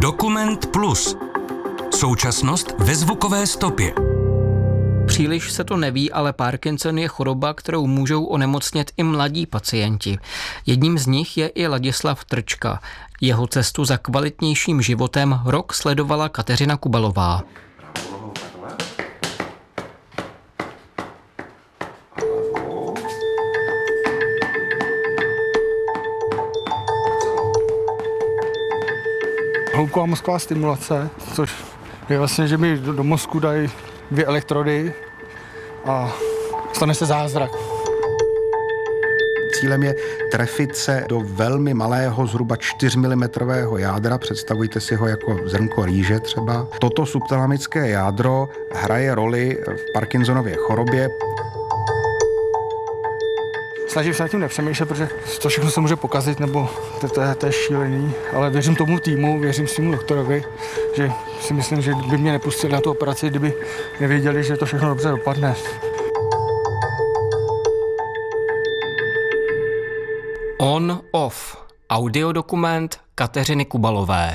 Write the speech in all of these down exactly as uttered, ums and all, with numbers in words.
Dokument Plus. Současnost ve zvukové stopě. Příliš se to neví, ale Parkinson je choroba, kterou můžou onemocnět i mladí pacienti. Jedním z nich je i Ladislav Trčka. Jeho cestu za kvalitnějším životem rok sledovala Kateřina Kubalová. Hloubková mozková stimulace, což je vlastně, že mi do, do mozku dají dvě elektrody a stane se zázrak. Cílem je trefit se do velmi malého, zhruba čtyřmilimetrového jádra, představujte si ho jako zrnko rýže třeba. Toto subtalamické jádro hraje roli v Parkinsonově chorobě. Snažím se nad tím nepřemýšlet, protože to všechno se může pokazit, nebo to, to, je, to je šílený, ale věřím tomu týmu, věřím svému doktorovi, že si myslím, že by mě nepustili na tu operaci, kdyby nevěděli, že to všechno dobře dopadne. On Off. Audiodokument Kateřiny Kubalové.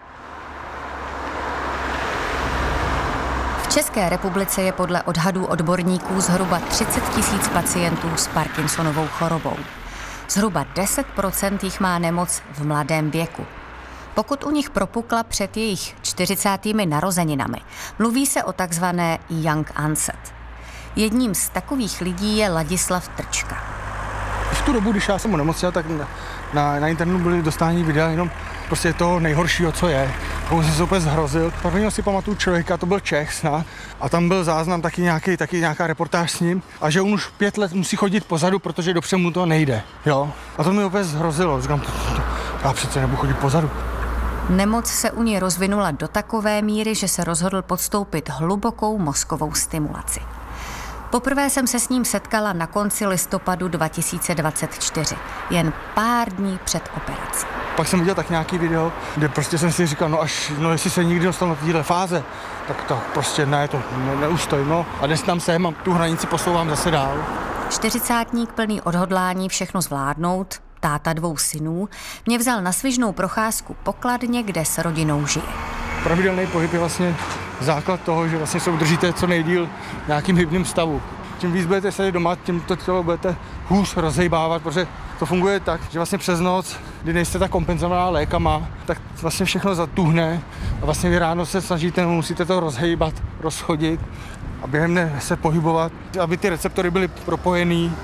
V České republice je podle odhadů odborníků zhruba třicet tisíc pacientů s Parkinsonovou chorobou. Zhruba deset procent jich má nemoc v mladém věku. Pokud u nich propukla před jejich čtyřicátými narozeninami, mluví se o takzvané young onset. Jedním z takových lidí je Ladislav Trčka. V tu dobu, když já jsem onemocněl, tak na, na internetu byly dostání videa jenom prostě toho nejhoršího, co je. Pouze jsem se úplně zhrozil. Prvního si pamatuju člověka, to byl Čech snad, a tam byl záznam taky, nějaký, taky nějaká reportáž s ním, a že on už pět let musí chodit pozadu, protože dopředu mu to nejde. Jo? A to mě úplně zhrozilo. Říkám, to, to, já přece nebudu chodit pozadu. Nemoc se u něj rozvinula do takové míry, že se rozhodl podstoupit hlubokou mozkovou stimulaci. Poprvé jsem se s ním setkala na konci listopadu dva tisíce dvacet čtyři, jen pár dní před operací. Pak jsem viděl tak nějaký video, kde prostě jsem si říkal, no až, no jestli se nikdy dostanu do téhle fáze, tak to prostě ne, to ne, neustojím, no. A dnes tam jsem a tu hranici posouvám zase dál. Čtyřicátník plný odhodlání všechno zvládnout, táta dvou synů, mě vzal na svižnou procházku po Kladně, kde s rodinou žije. Pravidelný pohyb je vlastně základ toho, že vlastně se udržíte co nejdýl v nějakým hybným stavu. Čím víc budete sedět doma, tím to tělo budete hůř rozhejbávat, protože to funguje tak, že vlastně přes noc, kdy nejste tak kompenzovaná lékama, tak vlastně všechno zatuhne a vlastně vy ráno se snažíte, musíte to rozhejbat, rozchodit a během dne se pohybovat, aby ty receptory byly propojený.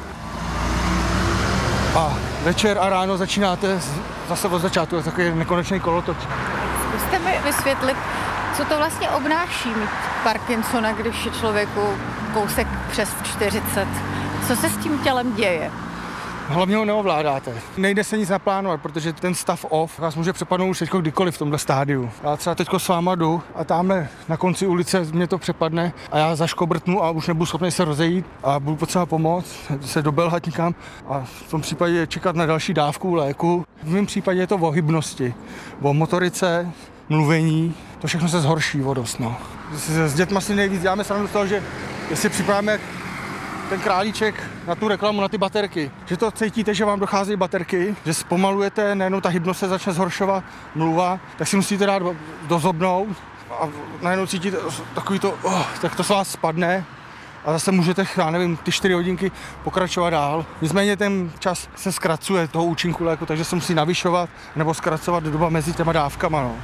A večer a ráno začínáte zase od začátku, je takový nekonečný kolotoč. Zkuste mi vysvětlit, co to vlastně obnáší mít Parkinsona, když je člověku kousek přes čtyřicet. Co se s tím tělem děje? Hlavně ho neovládáte. Nejde se nic naplánovat, protože ten stav off vás může přepadnout už teďko kdykoliv v tomhle stádiu. Já třeba teďko s váma jdu a tamhle na konci ulice mě to přepadne a já zaškobrtnu a už nebudu schopný se rozejít a budu potřeba pomoct, se dobelhat někam a v tom případě čekat na další dávku léku. V mém případě je to o hybnosti, o motorice, mluvení, to všechno se zhorší o dost, no. S dětma si nejvíc děláme srandu z toho, že jestli připravíme ten králíček na tu reklamu, na ty baterky, že to cítíte, že vám docházejí baterky, že zpomalujete, najednou ta hybnost se začne zhoršovat, mluva, tak si musíte dát dozobnout a najednou cítíte takový to, oh, tak to s vás spadne a zase můžete, já nevím, ty čtyři hodinky pokračovat dál. Nicméně ten čas se zkracuje toho účinku léku, takže se musí navyšovat nebo zkracovat doba mezi těma dávkama, no.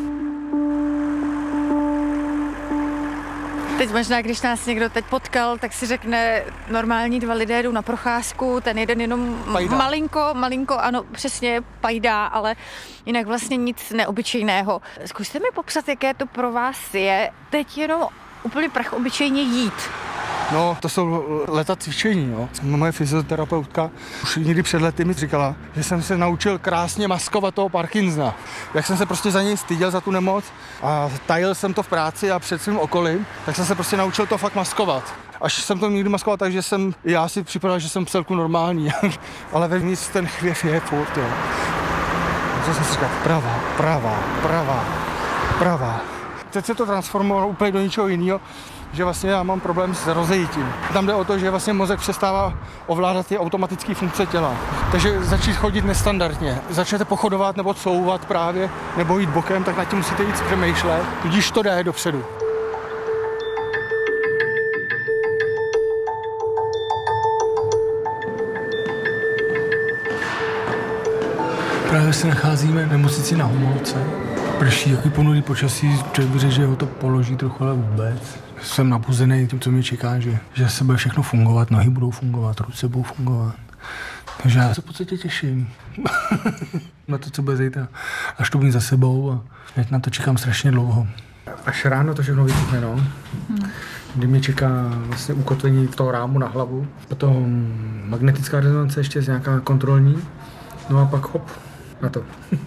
Teď možná, když nás někdo teď potkal, tak si řekne, normální dva lidé jdou na procházku, ten jeden jenom pajdá. malinko, malinko, ano, přesně pajdá, ale jinak vlastně nic neobyčejného. Zkuste mi popsat, jaké to pro vás je teď jenom úplně prach obyčejně jít. No, to jsou leta cvičení, jo. Moje fyzioterapeutka už někdy před lety mi říkala, že jsem se naučil krásně maskovat toho Parkinsona. Jak jsem se prostě za něj styděl, za tu nemoc a tajil jsem to v práci a před svým okolím, tak jsem se prostě naučil to fakt maskovat. Až jsem to někdy maskoval tak, že jsem, já si připadal, že jsem celku normální, ale vevnitř ten chvěv je furt, jo. Co jsem si říkal, pravá, pravá, pravá, pravá. Teď se to transformovalo úplně do něčeho jiného. že vlastně já mám problém s rozejitím. Tam jde o to, že vlastně mozek přestává ovládat ty automatické funkce těla. Takže začít chodit nestandardně. Začnete pochodovat nebo couvat právě, nebo jít bokem, tak nad tím musíte víc přemýšlet. Tudíž to jde dopředu. Právě se nacházíme v nemocnici na Homolce. Prší, jaký ponurý počasí, člověk by řekl, že ho to položí trochu, ale vůbec. Jsem napuzený tím, co mě čeká, že, že se bude všechno fungovat, nohy budou fungovat, ruce budou fungovat. Takže já se v podstatě těším na to, co bude zítra. Až to bude za sebou a na to čekám strašně dlouho. Až ráno to všechno vypukne, no. Hmm. Kdy mě čeká vlastně ukotvení toho rámu na hlavu, potom magnetická rezonance ještě nějaká kontrolní, no a pak hop, na to.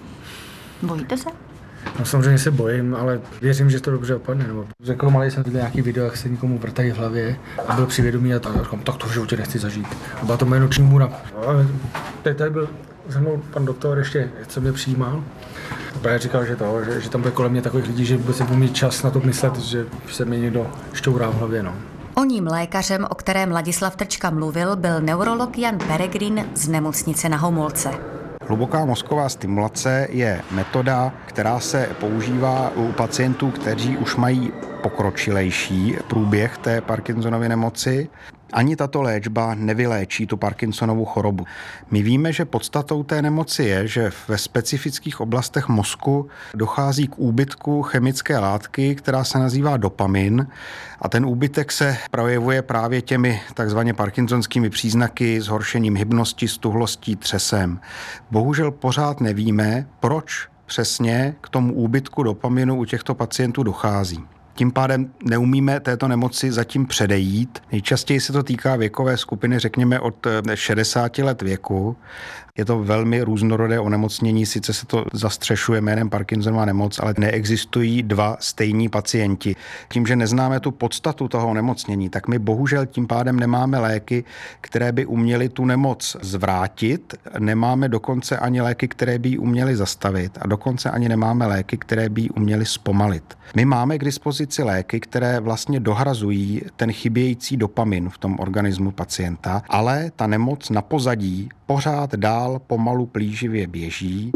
Bojíte se? No samozřejmě se bojím, ale věřím, že to dobře dopadne. Nebo jako malý jsem viděl nějaký video, jak se někomu vrtají v hlavě a byl při vědomí a tak, tak to v životě nechci zažít. A byla to moje noční můra. Ale tady, tady byl za mnou pan doktor ještě, co mě přijímal. A právě říkal, že, to, že, že tam bude kolem mě takových lidí, že vůbec nebudu mít čas na to myslet, že se mi někdo šťourá v hlavě. No. Oním lékařem, o kterém Ladislav Trčka mluvil, byl neurolog Jan Peregrin z nemocnice na Homolce. Hluboká mozková stimulace je metoda, která se používá u pacientů, kteří už mají pokročilejší průběh té Parkinsonovy nemoci. Ani tato léčba nevyléčí tu Parkinsonovu chorobu. My víme, že podstatou té nemoci je, že ve specifických oblastech mozku dochází k úbytku chemické látky, která se nazývá dopamin, a ten úbytek se projevuje právě těmi takzvaně parkinsonskými příznaky, zhoršením hybnosti, stuhlostí, třesem. Bohužel pořád nevíme, proč přesně k tomu úbytku dopaminu u těchto pacientů dochází. Tím pádem neumíme této nemoci zatím předejít. Nejčastěji se to týká věkové skupiny, řekněme od šedesáti let věku. Je to velmi různorodé onemocnění, sice se to zastřešuje jménem Parkinsonova nemoc, ale neexistují dva stejní pacienti. Tím, že neznáme tu podstatu toho onemocnění, tak my bohužel tím pádem nemáme léky, které by uměly tu nemoc zvrátit, nemáme dokonce ani léky, které by ji uměly zastavit a dokonce ani nemáme léky, které by ji uměly zpomalit. My máme k dispozici léky, které vlastně dohrazují ten chybějící dopamin v tom organismu pacienta, ale ta nemoc na pozadí pořád dál pomalu plíživě běží.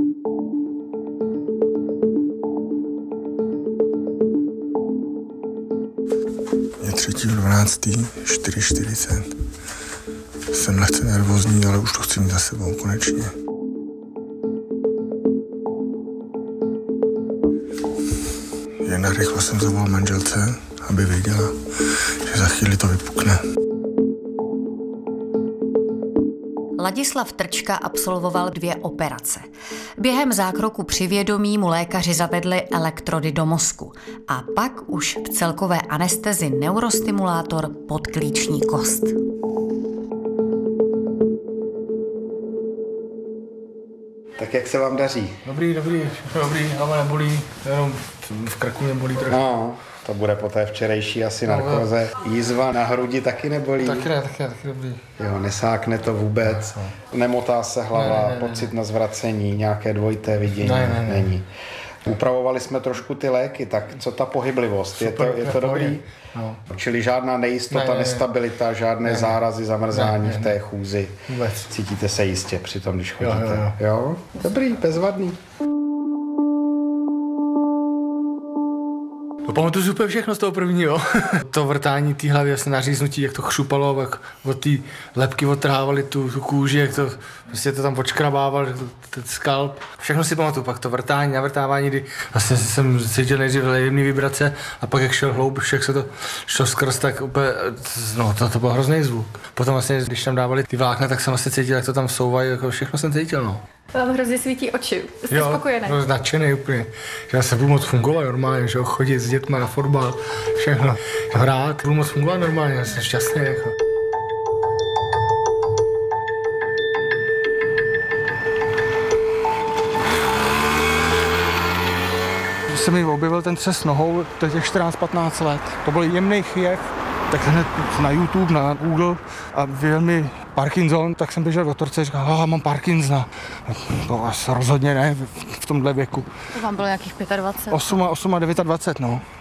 Je třetího dvanáctého čtyři čtyřicet. Jsem lehce nervózní, ale už to chci mít za sebou konečně. Jen narychlo jsem zavolal manželce, aby věděla, že za chvíli to vypukne. Ladislav Trčka absolvoval dvě operace. Během zákroku při vědomí mu lékaři zavedli elektrody do mozku a pak už v celkové anestezi neurostimulátor podklíční kost. Tak jak se vám daří? Dobrý, dobrý, dobrý, hlava nebolí, jenom v krku mě bolí trochu. No, to bude po té včerejší asi no, narkóze. Jízva na hrudi taky nebolí? Taky ne, taky ne, taky dobrý. Jo, nesákne to vůbec, no, no. Nemotá se hlava, ne, ne, ne, pocit na zvracení, nějaké dvojité vidění ne, ne, ne. není. Upravovali jsme trošku ty léky, tak co ta pohyblivost? Super, je to, je to dobrý? No. Čili žádná nejistota, ne, ne, nestabilita, žádné ne, zárazy, zamrzání ne, ne, v té chůzi. Vůbec. Cítíte se jistě při tom, když chodíte? Jo, jo, jo. jo? Dobrý, bezvadný. No, pamatuju si úplně všechno z toho prvního. To vrtání té hlavy, jasně naříznutí, jak to chřupalo, jak od té lepky odtrhávali tu, tu kůži, jak to prostě to tam odškrabával, ten skalp. Všechno si pamatuju, pak to vrtání, navrtávání, kdy vlastně jsem cítil nejdřív jemný vibrace a pak jak šel hloub, jak se to šlo skrz, tak úplně, no to, to byl hrozný zvuk. Potom vlastně, když tam dávali ty vlákna, tak jsem vlastně cítil, jak to tam souvají, jako všechno jsem cítil, no. Vám hrozně svítí oči. Jste jo, spokojený? Jo, značený úplně. Že já se budu moc fungovat normálně, že jo, chodit s dětma na fotbal, všechno. Hrát, budu moc fungovat normálně, já jsem šťastný, jako. Když se mi objevil ten třes nohou, to je těch čtrnáct patnáct let. To byl jemný chvěv, tak hned na YouTube, na Google a vyjel mi Parkinson, tak jsem běžel do torce a říkal, aha, mám Parkinsona. To asi rozhodně ne v tomhle věku. To vám bylo nějakých dvacet pět? osm a dvacet devět, no.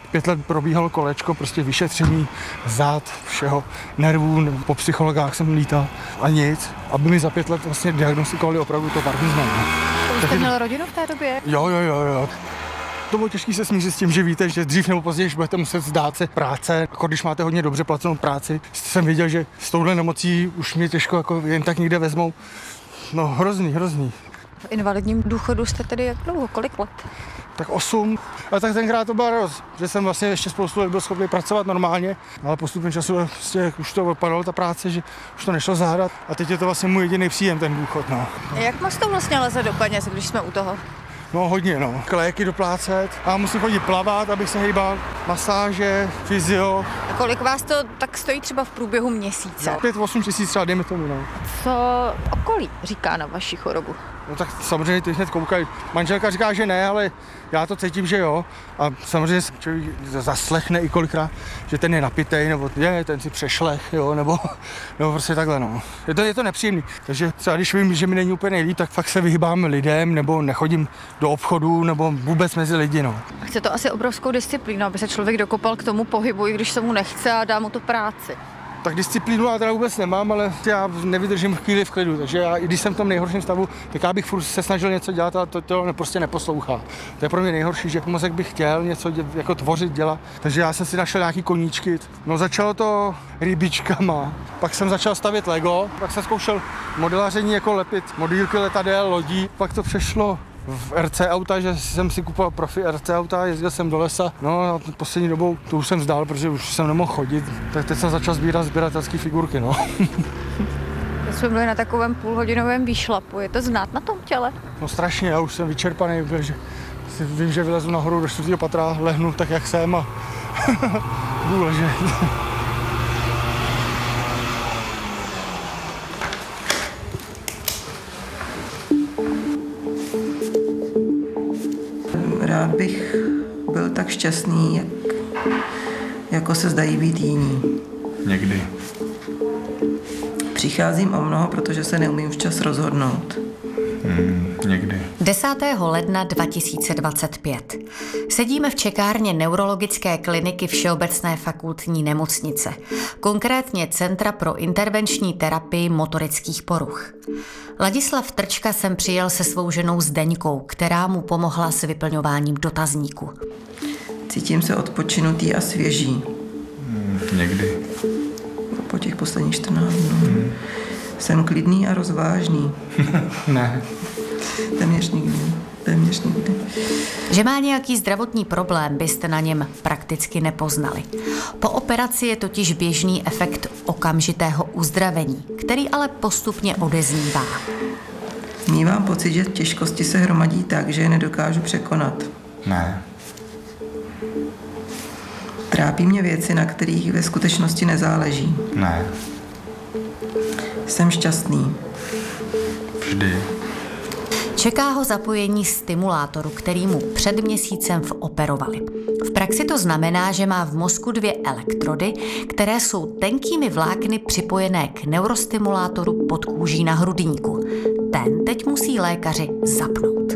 Pět let probíhalo kolečko, prostě vyšetření zad, všeho, nervů, po psychologách jsem lítal a nic, aby mi za pět let vlastně diagnostikovali opravdu to Parkinson. Už jste měl rodinu v té době? Jo, jo, jo, jo. To bylo těžké se smířit s tím, že víte, že dřív nebo později budete muset vzdát se práce. Jako když máte hodně dobře placenou práci, jsem věděl, že s touhle nemocí už mě těžko jako jen tak někde vezmou. No hrozný, hrozný. V invalidním důchodu jste tedy jak dlouho, kolik let? Tak osm, ale tak tenkrát to byla roz, že jsem vlastně ještě spoustu let byl schopný pracovat normálně, ale postupem času vlastně už to vypadalo ta práce, že už to nešlo zahrát a teď je to vlastně můj jediný příjem, ten důchod. No. Jak moc to vlastně leze do peněz, když jsme u toho? No hodně, no. Léky doplácet a musím chodit plavat, abych se hejbal, masáže, fyzio. A kolik vás to tak stojí třeba v průběhu měsíce? Pět, osm tisíc třeba, dejme tomu, no. Co okolí říká na vaši chorobu? No tak samozřejmě ty hned koukají. Manželka říká, že ne, ale já to cítím, že jo. A samozřejmě člověk zaslechne i kolikrát, že ten je napitej, nebo je, ten si přešlech, jo, nebo, nebo prostě takhle, no. Je to, je to nepříjemný. Takže třeba když vím, že mi není úplně nejlíp, tak fakt se vyhýbám lidem, nebo nechodím do obchodu, nebo vůbec mezi lidi, no. Chce to asi obrovskou disciplínu, aby se člověk dokopal k tomu pohybu, i když se mu nechce a dá mu tu práci. Tak disciplínu já teda vůbec nemám, ale já nevydržím chvíli v klidu, takže já, i když jsem v tom nejhorším stavu, tak já bych furt se snažil něco dělat, ale to, to prostě neposlouchá. To je pro mě nejhorší, že mozek bych chtěl něco dě, jako tvořit, dělat, takže já jsem si našel nějaký koníčky. No začalo to rybičkama, pak jsem začal stavět Lego, pak jsem zkoušel modelaření, jako lepit modýlky letadel, lodí, pak to přešlo v R C auta, že jsem si kupoval profi R C auta, jezdil jsem do lesa, no a poslední dobou to už jsem vzdál, protože už jsem nemohl chodit, tak teď jsem začal sbírat sběratelské figurky, no. My jsme byli na takovém půlhodinovém výšlapu, je to znát na tom těle? No strašně, já už jsem vyčerpaný, že vím, že vylezu nahoru do čtvrtého patra, lehnu tak, jak jsem a budu ležet. Rád bych byl tak šťastný, jak, jako se zdají být jiní. Někdy. Přicházím o mnoho, protože se neumím včas rozhodnout. Hmm, někdy. desátého ledna dva tisíce dvacet pět. Sedíme v čekárně neurologické kliniky Všeobecné fakultní nemocnice, konkrétně Centra pro intervenční terapii motorických poruch. Ladislav Trčka sem přijel se svou ženou Zdeňkou, která mu pomohla s vyplňováním dotazníku. Cítím se odpočinutý a svěží. Hmm, někdy. Po těch posledních čtrnácti dnů. Hmm. Jsem klidný a rozvážný. Ne. Téměř nikdy. Téměř nikdy. Že má nějaký zdravotní problém, byste na něm prakticky nepoznali. Po operaci je totiž běžný efekt okamžitého uzdravení, který ale postupně odeznívá. Mívám pocit, že těžkosti se hromadí tak, že je nedokážu překonat. Ne. Trápí mě věci, na kterých ve skutečnosti nezáleží. Ne. Jsem šťastný. Vždy. Čeká ho zapojení stimulátoru, který mu před měsícem operovali. V praxi to znamená, že má v mozku dvě elektrody, které jsou tenkými vlákny připojené k neurostimulátoru pod kůží na hrudníku. Ten teď musí lékaři zapnout.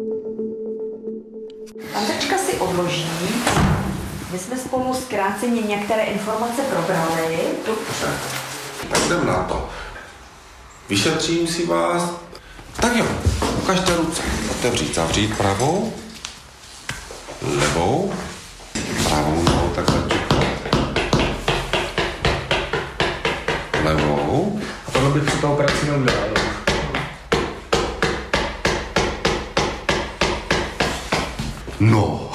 Pan Trčka si odloží. My jsme spolu zkráceně některé informace probrali. Dobře, tak jdem na to. Vyšetřím si vás. Tak jo, ukažte ruce. Otevřít, zavřít pravou, levou, pravou nohou takhle čukat. Levou. A tohle bych při té operaci neudělal. No.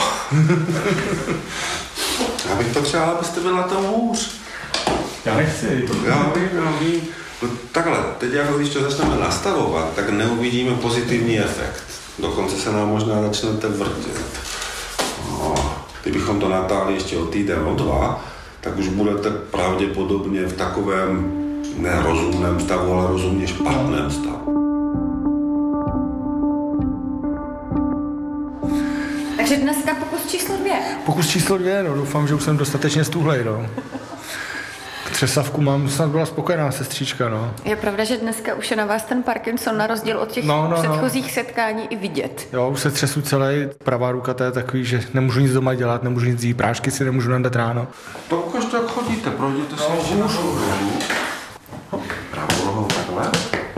Já bych to třeba, abyste byl na tom hůř. Já nechci. Já vím, já vím. No takhle, teď jako když to začneme nastavovat, tak neuvidíme pozitivní efekt. Dokonce se nám možná začnete vrtět. No, kdybychom to natáhli ještě o týden, o dva, tak už budete pravděpodobně v takovém nerozumném stavu, ale rozumně špatném stavu. Takže dneska pokus číslo dvě. Pokus číslo dvě, no doufám, že už jsem dostatečně stuhlej, no. Přesavku mám, snad byla spokojená sestřička, no. Je pravda, že dneska už je na vás ten Parkinson na rozdíl od těch no, no, předchozích no. setkání i vidět. Jo, už se třesu celý, pravá ruka, to je takový, že nemůžu nic doma dělat, nemůžu nic jít, prášky si nemůžu nandat ráno. To ukažte, jak chodíte, projděte se ještě na nohu. Pravou nohou takhle.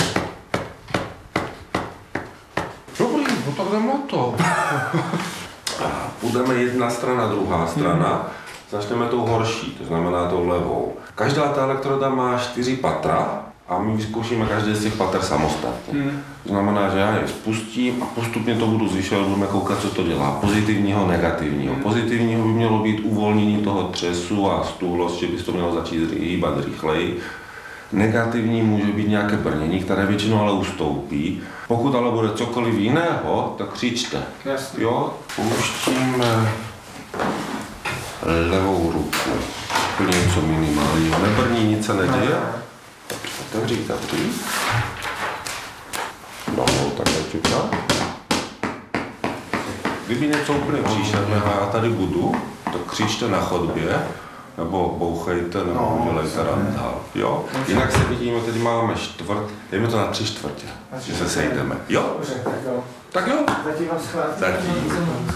Dobrý, no tak jdeme to. Půjdeme jedna strana, druhá strana. Začneme tou horší, to znamená tou levou. Každá ta elektroda má čtyři patra a my vyzkoušíme každé z těch pater samostatně. Hmm. To znamená, že já je spustím a postupně to budu zvyšovat, budeme koukat, co to dělá. Pozitivního, negativního. Pozitivního by mělo být uvolnění toho třesu a stůlost, že bys to mělo začít hýbat rychleji. Negativní může být nějaké brnění, které většinou ale ustoupí. Pokud ale bude cokoliv jiného, tak křičte. Jasně. Jo, pouštíme levou ruku. Úplně něco minimálního. Nebrní, nic se neděje. Otevří, otevří. No, takhle čuká. Kdyby něco úplně příšerného, já tady budu, tak křičte na chodbě, nebo bouchejte, nebo no, udělejte randál. Jo? Jinak se vidíme, teď máme čtvrt, dejme to na tři čtvrtě, že se sejdeme. Jo? Tak jo. Tak jo? Zatím vás chvátím. Zatím.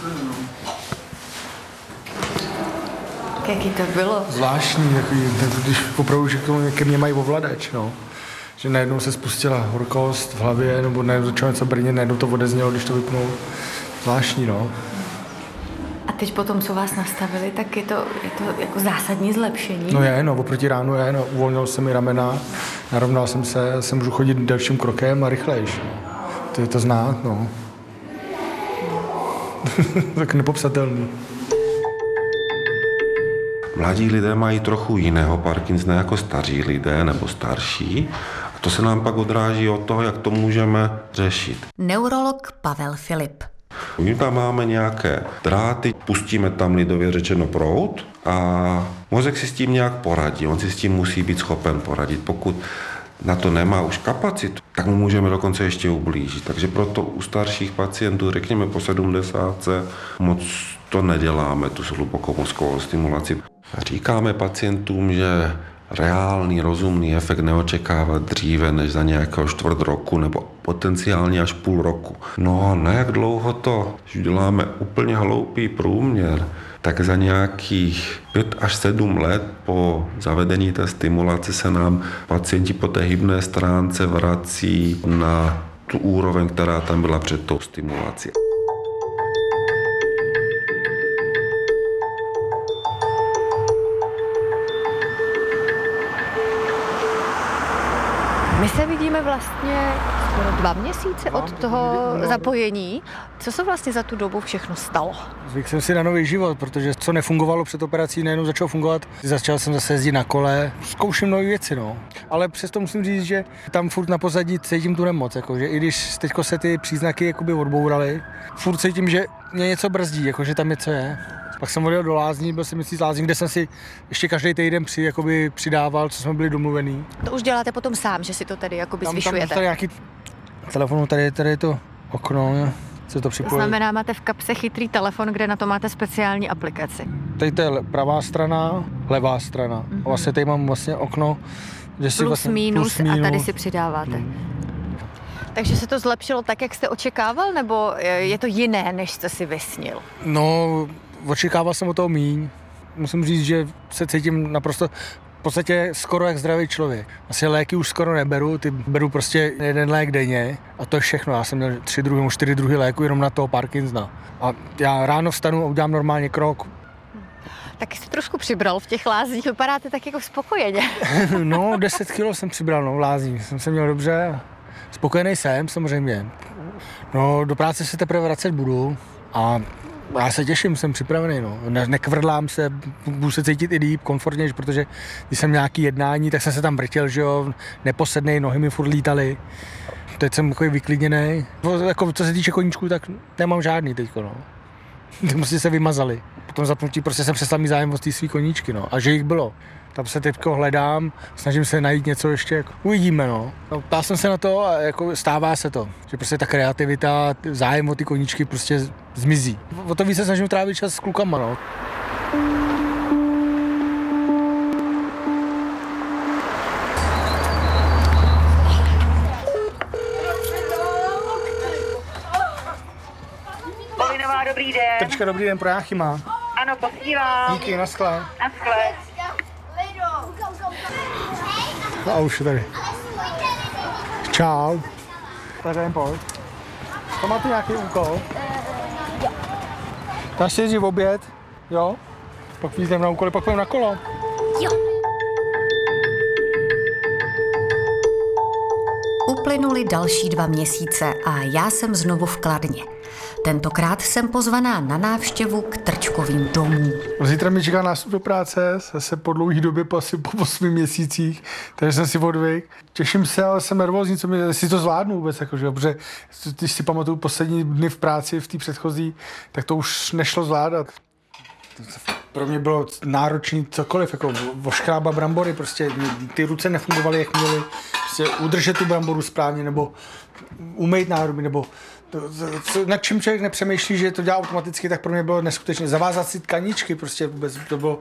Jaký to bylo? Zvláštní, takový, když opravdu, že ke mně mají ovladač, no. Že najednou se spustila horkost v hlavě, nebo najednou začalo něco brnit, najednou to odeznělo, když to vypnul. Zvláštní, no. A teď potom, co vás nastavili, tak je to, je to jako zásadní zlepšení? No je, no, oproti ránu je, no, uvolnil jsem mi ramena, narovnal jsem se, se můžu chodit dalším krokem a rychlejš. To je to znát, no. Tak nepopsatelný. Mladí lidé mají trochu jiného Parkinsona jako staří lidé nebo starší. A to se nám pak odráží od toho, jak to můžeme řešit. Neurolog Pavel Filip. My tam máme nějaké dráty, pustíme tam lidově řečeno proud a mozek si s tím nějak poradí. On si s tím musí být schopen poradit. Pokud na to nemá už kapacitu, tak mu můžeme dokonce ještě ublížit. Takže proto u starších pacientů, řekněme po sedmdesátce, moc to neděláme, tu hlubokou mozkovou stimulaci. Říkáme pacientům, že reálný, rozumný efekt neočekávat dříve než za nějakého čtvrt roku nebo potenciálně až půl roku. No a na jak dlouho to, když děláme úplně hloupý průměr, tak za nějakých pět až sedm let po zavedení té stimulace se nám pacienti po té hybné stránce vrací na tu úroveň, která tam byla před tou stimulací. My se vidíme vlastně skoro dva měsíce od toho zapojení. Co se vlastně za tu dobu všechno stalo? Zvykl jsem si na nový život, protože co nefungovalo před operací, najednou začalo fungovat. Začal jsem zase jezdit na kole, zkouším nové věci, no. Ale přesto musím říct, že tam furt na pozadí cítím tu nemoc, jako, že i když teďko se ty příznaky jakoby odbouraly, furt cítím, že mě něco brzdí, jako, že tam něco je. Pak jsem odjel do lázní, byl jsem měsíc lázní, kde jsem si ještě každý týden při, jakoby přidával, co jsme byli domluvený. To už děláte potom sám, že si to tedy jakoby tam, zvyšujete? Tam tady nějaký telefon, tady, tady je to okno, se to připojí. To znamená, máte v kapse chytrý telefon, kde na to máte speciální aplikaci. Tady to je pravá strana, levá strana. Mm-hmm. A vlastně tady mám vlastně okno, kde si plus, vlastně, minus, plus minus a tady si přidáváte. Mm. Takže se to zlepšilo tak, jak jste očekával, nebo je to jiné, než jste si vysnil? No, očekával jsem o toho míň. Musím říct, že se cítím naprosto v podstatě skoro jak zdravý člověk. Asi léky už skoro neberu, ty beru prostě jeden lék denně a to je všechno. Já jsem měl tři druhy, nebo čtyři druhy léku jenom na toho Parkinsona. A já ráno vstanu a udělám normálně krok. Tak jste trošku přibral v těch lázních, vypadáte tak jako spokojeně. No, deset kilo jsem přibral, no, v lázních. Jsem se měl dobře. Spokojený jsem, samozřejmě. No, do práce se teprve vracet budu a já se těším, jsem připravený, no. Ne- nekvrdlám se, budu se cítit i líp, komfortnější, protože když jsem nějaký jednání, tak jsem se tam vrtěl, že jo, neposednej, nohy mi furt lítaly. Teď jsem takový vyklidněnej. Jako, co se týče koníčků, tak nemám žádný teďko, no. Ty prostě se vymazali. Potom zapnutí prostě jsem přestal mít zájem o ty svý koníčky, no. A že jich bylo. Tam se teďko hledám, snažím se najít něco ještě, jako, uvidíme, no. no. Ptal jsem se na to a jako stává se to, že prostě ta kreativita, zájem o ty koníčky prostě zmizí. O to víc se snažím trávit čas s klukama, no. dobrý den. Trčka, dobrý den, pro Jáchyma. Ano, posílám. Díky, naschle. Naschle. A už je tady. Čau. Tak jen pojď. To máte nějaký úkol? Jo. Dáš si nejdřív oběd, jo? Pak víc na úkoly, pak půjdeme na kolo. Jo. Uplynuly další dva měsíce a já jsem znovu v Kladně. Tentokrát jsem pozvaná na návštěvu k Trčkovým domům. Zítra mi čeká nástup do práce, zase po dlouhý době, po asi po osmi měsících, takže jsem si odvyk. Těším se, ale jsem nervózní, co mi, jestli to zvládnu vůbec, jakože, protože když si pamatuju poslední dny v práci, v té předchozí, tak to už nešlo zvládat. Pro mě bylo náročné cokoliv, jako voškrába brambory, prostě ty ruce nefungovaly, jak měly, prostě udržet tu bramboru správně, nebo umýt nádoby, nebo to, co, nad čím člověk nepřemýšlí, že to dělá automaticky, tak pro mě bylo neskutečně. Zavázat si tkaničky, prostě vůbec to bylo...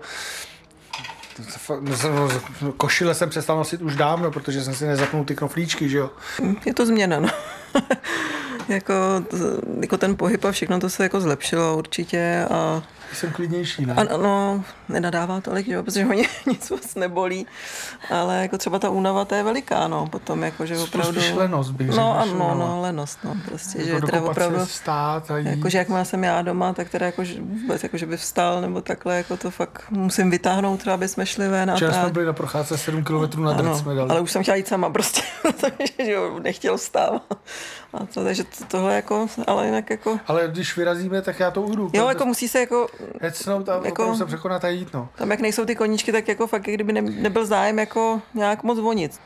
Košile jsem přestal nosit už dávno, protože jsem si nezapnul ty knoflíčky, že jo. Je to změna, no. jako, jako ten pohyb a všechno to se jako zlepšilo určitě a... Jsem klidnější, ne? Ano, no, nenadává tolik, že jo, protože ho nic moc nebolí, ale jako třeba ta únava, to je veliká, no, potom jako, že opravdu... Spíš lenost bych řekl. No, ano, no, lenost, no, prostě, jako že teda opravdu... Vstát a jít. Jako, že jakmile jsem já doma, tak teda jako, že vůbec, jako, že by vstal, nebo takhle, jako to fakt musím vytáhnout, třeba aby jsme šli ven a Včera tak. jsme byli na procházce sedm kilometrů na drc jsme dali. Ale už jsem chtěla jít sama prostě, protože jo, nechtěl vstávat. A to, takže to, tohle jako, ale jinak jako... Ale když vyrazíme, tak já to ujdu. Jo, jako musí se jako... Hecnout a jako, se překonat a jít, no. Tam jak nejsou ty koníčky, tak jako fakt, kdyby ne, nebyl zájem jako nějak moc vonit.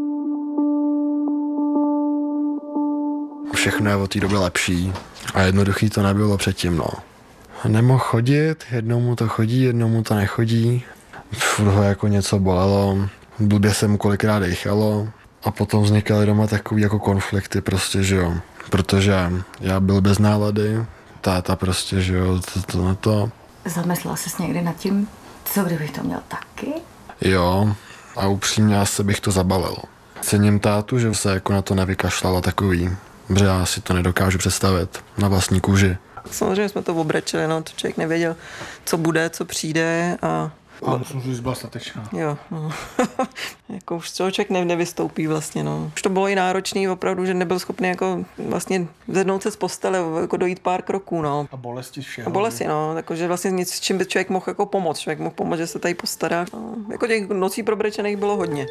Všechno je od té doby lepší a jednoduchý to nebylo předtím, no. Nemohl chodit, jednou mu to chodí, jednou mu to nechodí. Furt ho jako něco bolelo, blbě se mu kolikrát dechalo a potom vznikaly doma takový jako konflikty prostě, že jo. Protože já byl bez nálady, táta prostě, že jo, to, to na to. Zamyslela jsi někdy nad tím, co kdybych to měl taky? Jo, a upřímně asi bych to zabalil. Cením tátu, že se jako na to nevykašlala takový, protože já si to nedokážu představit na vlastní kůži. Samozřejmě jsme to obrečili, no, to člověk nevěděl, co bude, co přijde a... A musím říct, byla statečná. Jo, no. Jako už člověk ne, nevystoupí vlastně, no. Už to bylo i náročný opravdu, že nebyl schopný jako vlastně zvednout se z postele, jako dojít pár kroků, no. A bolesti všeho. A bolesti, no, takže vlastně nic, s čím by člověk mohl jako pomoct, člověk mohl pomoct, že se tady postará. No. Jako těch nocí probrečených bylo hodně.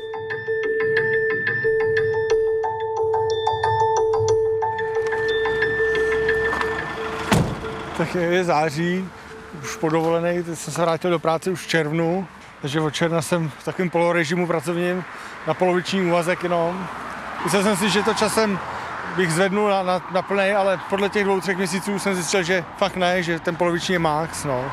Tak je září, už podovolený, teď jsem se vrátil do práce už v červnu, takže od června jsem v takovém polorežimu pracovním na poloviční úvazek jenom. Myslel jsem si, že to časem bych zvednul na, na, na plnej, ale podle těch dvou, třech měsíců jsem zjistil, že fakt ne, že ten poloviční je max, no.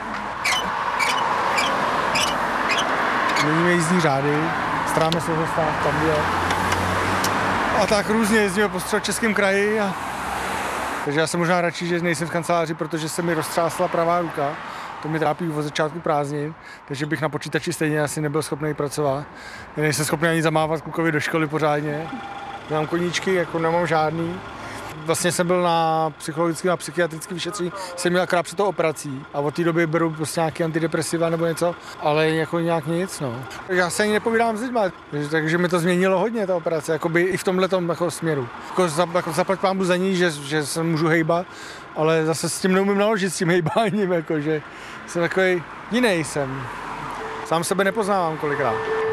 Měníme jízdní řády, staráme se o stav tam, je. A tak různě jezdíme po Středočeském kraji. A... Takže já jsem možná radši, že nejsem v kanceláři, protože se mi roztřásla pravá ruka. To mi trápí od začátku prázdnin, takže bych na počítači stejně asi nebyl schopný pracovat. Já nejsem schopný ani zamávat klukovi do školy pořádně. Nemám koníčky, jako nemám žádný. Vlastně jsem byl na psychologickém a psychiatrickém vyšetření, jsem měl akorát před tou operací a od té doby beru prostě nějaký antidepresiva nebo něco, ale jako nějak nic, no. Já se ani nepovídám s lidmi, takže mi to změnilo hodně ta operace, jakoby i v tomhletom jako směru. Jako, za, jako zaplať pámu za ní, že, že se můžu hejbat, ale zase s tím neumím naložit, s tím hejbáním, jako, že jsem takový jiný jsem. Sám sebe nepoznávám kolikrát.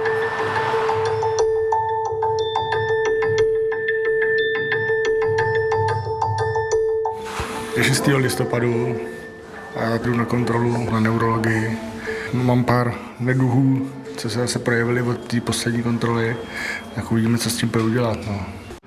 šestého listopadu a já jdu na kontrolu na neurologii. Mám pár neduhů, co se zase projevily od té poslední kontroly. Tak uvidíme, co s tím půjde udělat. No.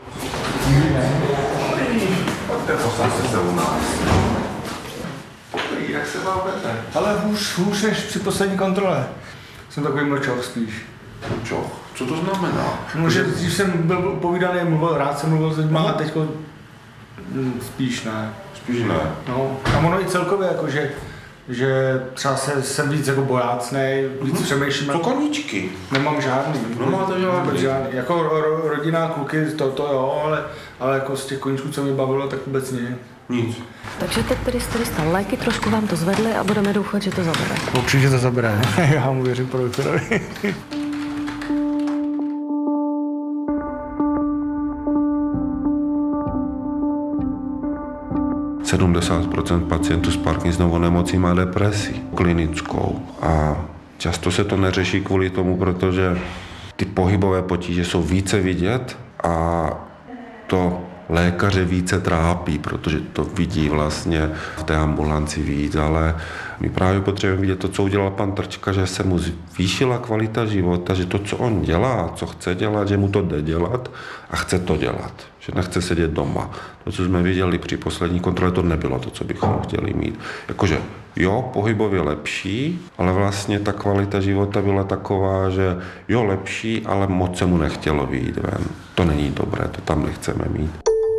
Jak se vám vede? Ale hůř, hůř než při poslední kontrole. Jsem takový mlčoch spíš. Mlčoch? Co to znamená? No, že když jsem byl povídaný, mluvil, rád jsem mluvil s lidmi a teď spíš ne. Spíš ne. No, a ono i celkově, jako, že, že třeba se, jsem víc jako bojácnej, víc hmm. přemýšlím. Co koníčky? Nemám žádný. No máte žádný. žádný. Jako ro, rodina, kluky, to, to jo, ale, ale jako z těch koníčků, co mi bavilo, tak vůbec ne. Nic. Takže teď tedy jste dostal léky, trošku vám to zvedli a budeme doufat, že to zabere. Určitě to zabere. Já mu věřím pro doktorovi. sedmdesát procent pacientů s Parkinsonovou nemocí má depresi klinickou a často se to neřeší kvůli tomu, protože ty pohybové potíže jsou více vidět a to lékaře více trápí, protože to vidí vlastně v té ambulanci víc, ale my právě potřebujeme vidět to, co udělal pan Trčka, že se mu zvýšila kvalita života, že to, co on dělá, co chce dělat, že mu to jde dělat a chce to dělat, že nechce sedět doma. To, co jsme viděli při poslední kontrole, to nebylo to, co bychom chtěli mít. Jakože jo, pohybově lepší, ale vlastně ta kvalita života byla taková, že jo, lepší, ale moc se mu nechtělo vyjít ven. To není dobré, to tam nechceme mít.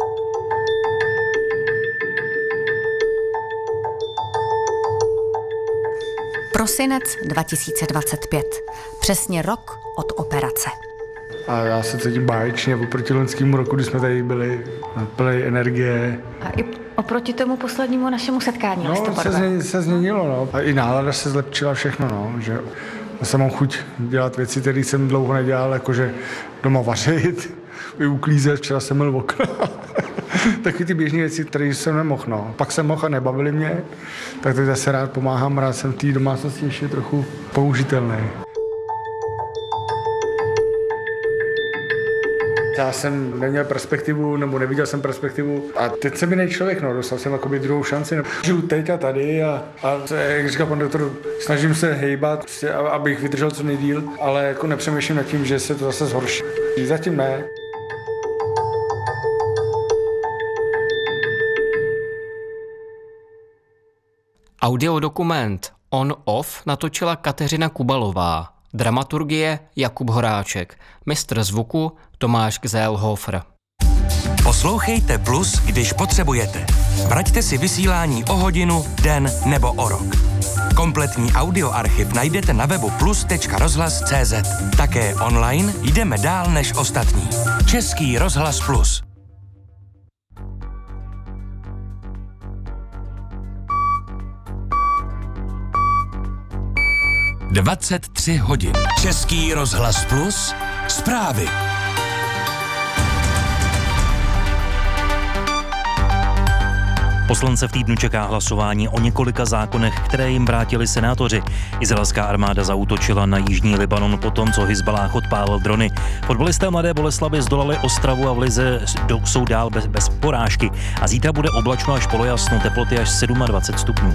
Prosinec dva tisíce dvacet pět. Přesně rok od operace. A já se cítím báječně oproti loňskému roku, kdy jsme tady byli plný energie. A i oproti tomu poslednímu našemu setkání No, se, změn, se změnilo, no. A i nálada se zlepšila všechno, no. Že já jsem mám chuť dělat věci, které jsem dlouho nedělal, jakože doma vařit, i uklízet, včera jsem myl okna. Taky ty běžné věci, které jsem nemohl, no. Pak jsem mohl a nebavili mě, tak teď zase rád pomáhám, rád jsem v té domácnosti ještě trochu použitelný. Já jsem neměl perspektivu, nebo neviděl jsem perspektivu a teď jsem jiný člověk, no, dostal jsem jakoby druhou šanci. No. Žiju teď a tady a, a jak říkal pan doktor, snažím se hejbat, prostě, abych vydržel co nejdýl, ale jako nepřemýšlím nad tím, že se to zase zhorší. Zatím ne. Audiodokument On-Off natočila Kateřina Kubalová, dramaturgie Jakub Horáček, mistr zvuku Tomáš Gzellhofer. Poslouchejte Plus, když potřebujete. Vraťte si vysílání o hodinu, den nebo o rok. Kompletní audioarchiv najdete na webu plus tečka rozhlas tečka cé zet. Také online jdeme dál než ostatní. Český rozhlas Plus. dvacet tři hodin. Český rozhlas Plus. Zprávy. Poslance v týdnu čeká hlasování o několika zákonech, které jim vrátili senátoři. Izraelská armáda zaútočila na jižní Libanon potom, co Hizballáh odpálil drony. Fotbalisté Mladé Boleslavi zdolali Ostravu a v lize jsou dál bez, bez porážky. A zítra bude oblačno až polojasno, teploty až dvacet sedm stupňů.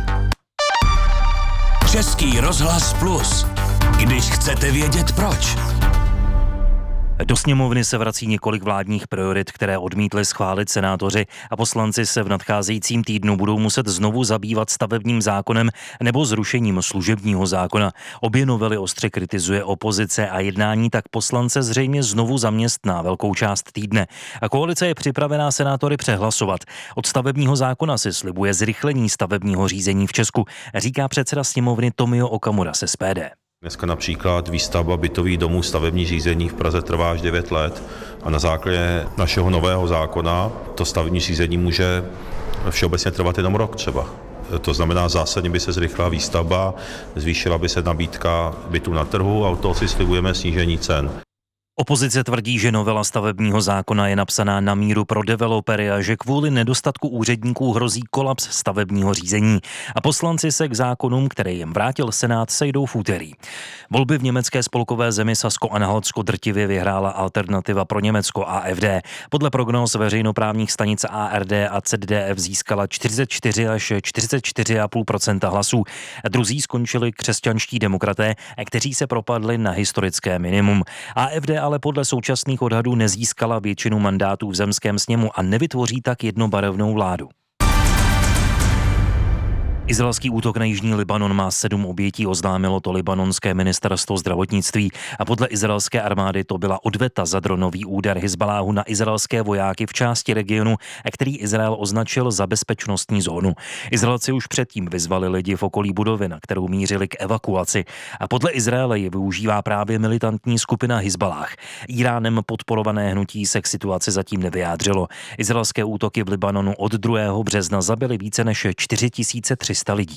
Český rozhlas Plus. Když chcete vědět proč. Do sněmovny se vrací několik vládních priorit, které odmítli schválit senátoři a poslanci se v nadcházejícím týdnu budou muset znovu zabývat stavebním zákonem nebo zrušením služebního zákona. Obě novely ostře kritizuje opozice a jednání tak poslance zřejmě znovu zaměstná velkou část týdne. A koalice je připravená senátory přehlasovat. Od stavebního zákona se slibuje zrychlení stavebního řízení v Česku, říká předseda sněmovny Tomio Okamura z es pé dé. Dneska například výstavba bytových domů, stavební řízení v Praze trvá až devět let a na základě našeho nového zákona to stavební řízení může všeobecně trvat jenom rok třeba. To znamená, zásadně by se zrychlila výstavba, zvýšila by se nabídka bytů na trhu a od toho si slibujeme snížení cen. Opozice tvrdí, že novela stavebního zákona je napsaná na míru pro developery a že kvůli nedostatku úředníků hrozí kolaps stavebního řízení. A poslanci se k zákonům, které jim vrátil Senát, sejdou v úterý. Volby v německé spolkové zemi Sasko-Anhaltsko drtivě vyhrála Alternativa pro Německo A F D. Podle prognóz veřejnoprávních stanic A R D a Z D F získala čtyřicet čtyři až čtyřicet čtyři celá pět procenta hlasů. Druzí skončili křesťanští demokraté, kteří se propadli na historické minimum. A F D ale podle současných odhadů nezískala většinu mandátů v zemském sněmu a nevytvoří tak jednobarevnou vládu. Izraelský útok na jižní Libanon má sedm obětí, oznámilo to libanonské ministerstvo zdravotnictví a podle izraelské armády to byla odveta za dronový úder Hizbaláhu na izraelské vojáky v části regionu, který Izrael označil za bezpečnostní zónu. Izraelci už předtím vyzvali lidi v okolí budovy, na kterou mířili k evakuaci, a podle Izraele ji využívá právě militantní skupina Hizbalách. Íránem podporované hnutí se k situaci zatím nevyjádřilo. Izraelské útoky v Libanonu od druhého března zabily více než čtyři tisíce tři sta lidí.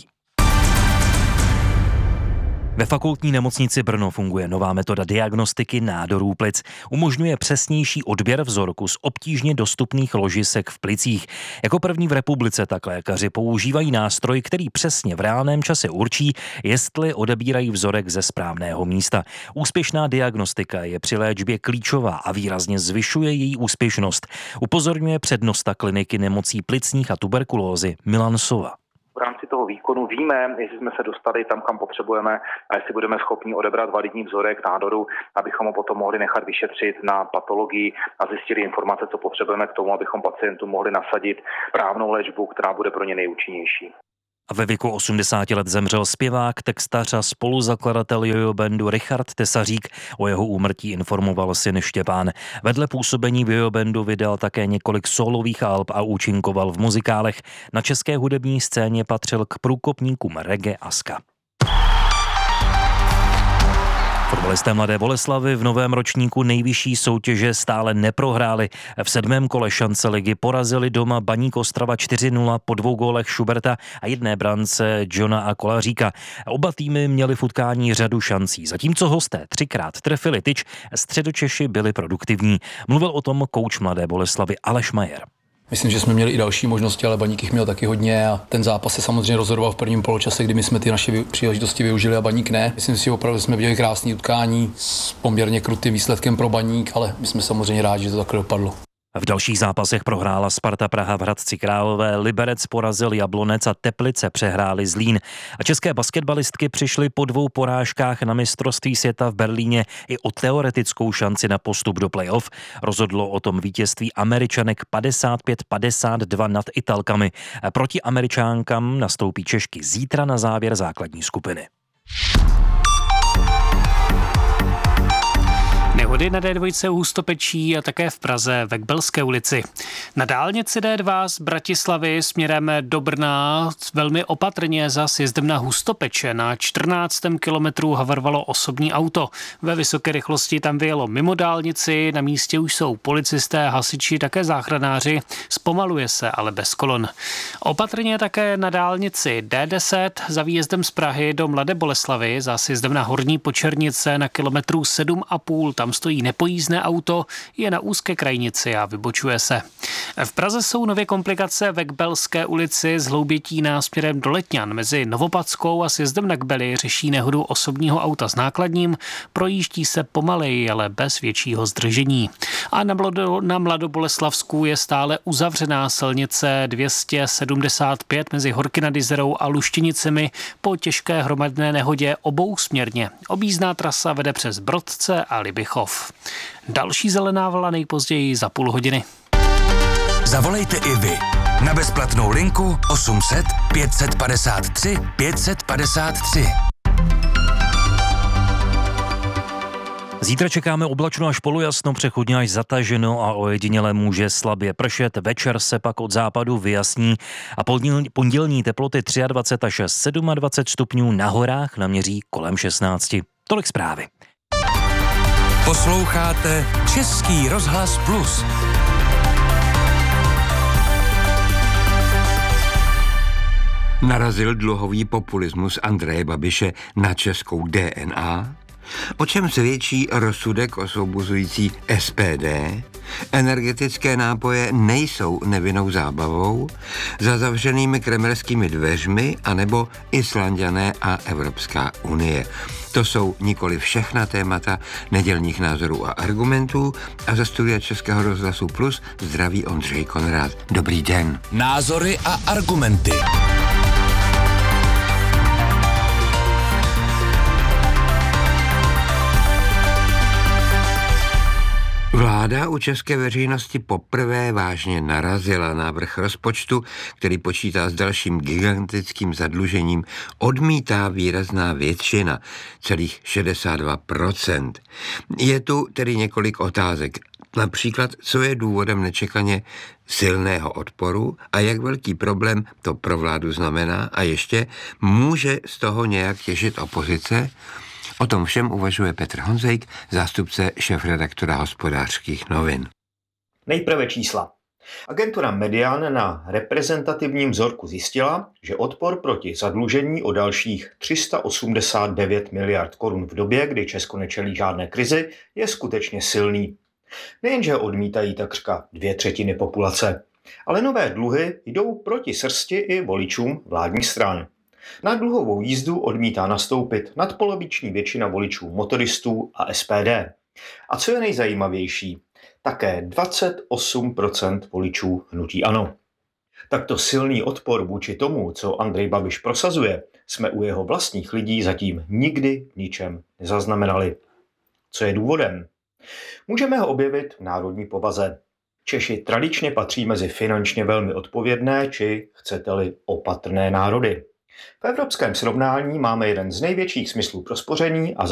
Ve fakultní nemocnici Brno funguje nová metoda diagnostiky nádorů plic. Umožňuje přesnější odběr vzorku z obtížně dostupných ložisek v plicích. Jako první v republice tak lékaři používají nástroj, který přesně v reálném čase určí, jestli odebírají vzorek ze správného místa. Úspěšná diagnostika je při léčbě klíčová a výrazně zvyšuje její úspěšnost. Upozorňuje přednosta kliniky nemocí plicních a tuberkulózy Milan Sova. V rámci toho výkonu víme, jestli jsme se dostali tam, kam potřebujeme, a jestli budeme schopni odebrat validní vzorek nádoru, abychom ho potom mohli nechat vyšetřit na patologii a zjistili informace, co potřebujeme k tomu, abychom pacientům mohli nasadit správnou léčbu, která bude pro ně nejúčinnější. A ve věku osmdesáti let zemřel zpěvák, textař a spoluzakladatel jojo bandu Richard Tesařík. O jeho úmrtí informoval syn Štěpán. Vedle působení v jojo bandu vydal také několik sólových alb a účinkoval v muzikálech. Na české hudební scéně patřil k průkopníkům reggae a ska. Fotbalisté Mladé Boleslavi v novém ročníku nejvyšší soutěže stále neprohráli. V sedmém kole šance ligy porazili doma Baník Ostrava čtyři nula po dvou gólech Schuberta a jedné brance Johna a Kolaříka. Oba týmy měli v utkání řadu šancí, zatímco hosté třikrát trefili tyč, Středočeši byli produktivní. Mluvil o tom kouč Mladé Boleslavy Aleš Majer. Myslím, že jsme měli i další možnosti, ale Baník jich měl taky hodně a ten zápas se samozřejmě rozhodoval v prvním poločase, kdy my jsme ty naše příležitosti využili a Baník ne. Myslím si opravdu, že jsme viděli krásné utkání s poměrně krutým výsledkem pro Baník, ale my jsme samozřejmě rádi, že to takhle dopadlo. V dalších zápasech prohrála Sparta Praha v Hradci Králové, Liberec porazil Jablonec a Teplice přehráli Zlín. A české basketbalistky přišly po dvou porážkách na mistrovství světa v Berlíně i o teoretickou šanci na postup do playoff. Rozhodlo o tom vítězství Američanek padesát pět padesát dva nad Italkami. Proti Američánkám nastoupí Češky zítra na závěr základní skupiny. Nehody na D dva u Hustopečí a také v Praze ve Kbelské ulici. Na dálnici D dva z Bratislavy směrem do Brna velmi opatrně za sjezdem na Hustopeče na čtrnáctém kilometru havarovalo osobní auto. Ve vysoké rychlosti tam vyjelo mimo dálnici, na místě už jsou policisté, hasiči, také záchranáři. Zpomaluje se, ale bez kolon. Opatrně také na dálnici D deset za výjezdem z Prahy do Mladé Boleslavy za sjezdem na Horní Počernice na kilometru sedm a půl. Tam stojí nepojízdné auto, je na úzké krajnici a vybočuje se. V Praze jsou nově komplikace ve Kbelské ulici z Hloubětína směrem do Letňan. Mezi Novopadskou a sjezdem na Kbely řeší nehodu osobního auta s nákladním, projíždí se pomaleji, ale bez většího zdržení. A na, Mlado, na Mladoboleslavsku je stále uzavřená silnice dvě stě sedmdesát pět mezi Horky nad Jizerou a Luštěnicemi po těžké hromadné nehodě obousměrně. Objízdná trasa vede přes Brodce a Libichov. Další zelená vlna nejpozději za půl hodiny. Zavolejte i vy na bezplatnou linku osm set pět set padesát tři pět set padesát tři. Zítra čekáme oblačno až polojasno, přechodně až zataženo a ojediněle může slabě pršet. Večer se pak od západu vyjasní a pondělní teploty dvacet tři až dvacet sedm stupňů, na horách naměří kolem šestnáct. Tolik zprávy. Posloucháte Český rozhlas Plus. Narazil dluhový populismus Andreje Babiše na českou D N A? O čem svědčí rozsudek osvobozující S P D? Energetické nápoje nejsou nevinnou zábavou, za zavřenými kremelskými dveřmi, anebo Islanďané a Evropská unie. To jsou nikoli všechna témata nedělních názorů a argumentů a ze studia Českého rozhlasu Plus zdraví Ondřej Konrád. Dobrý den. Názory a argumenty. Vláda Vláda u české veřejnosti poprvé vážně narazila. Návrh rozpočtu, který počítá s dalším gigantickým zadlužením, odmítá výrazná většina, celých šedesát dva procent. Je tu tedy několik otázek. Například, co je důvodem nečekaně silného odporu a jak velký problém to pro vládu znamená a ještě může z toho nějak těžit opozice? O tom všem uvažuje Petr Honzejk, zástupce šéfredaktora Hospodářských novin. Nejprve čísla. Agentura Median na reprezentativním vzorku zjistila, že odpor proti zadlužení o dalších tři sta osmdesát devět miliard korun v době, kdy Česko nečelí žádné krizi, je skutečně silný. Nejenže odmítají takřka dvě třetiny populace, ale nové dluhy jdou proti srsti i voličům vládních stran. Na dluhovou jízdu odmítá nastoupit nadpoloviční většina voličů motoristů a S P D. A co je nejzajímavější, také dvacet osm procent voličů hnutí ANO. Takto silný odpor vůči tomu, co Andrej Babiš prosazuje, jsme u jeho vlastních lidí zatím nikdy v ničem nezaznamenali. Co je důvodem? Můžeme ho objevit v národní povaze. Češi tradičně patří mezi finančně velmi odpovědné, či chcete-li opatrné národy. V evropském srovnání máme jeden z největších smyslů pro spoření a